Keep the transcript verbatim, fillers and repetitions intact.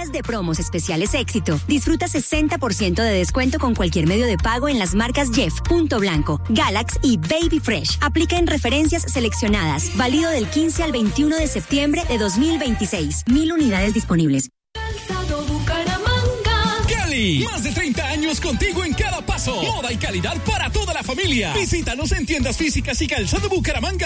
Mes de promos especiales éxito. Disfruta sesenta por ciento de descuento con cualquier medio de pago en las marcas Jeff, Punto Blanco, Galax y Baby Fresh. Aplica en referencias seleccionadas. Válido del quince al veintiuno de septiembre de dos mil veintiséis. Mil unidades disponibles. Cali, más de treinta años contigo en cada paso. Moda y calidad para toda la familia. Visítanos en tiendas físicas y Calzado Bucaramanga.